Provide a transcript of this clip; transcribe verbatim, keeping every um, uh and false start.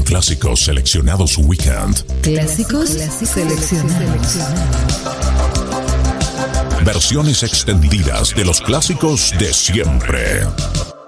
Clásicos Seleccionados Weekend. Clásicos seleccionados. Versiones extendidas de los clásicos de siempre.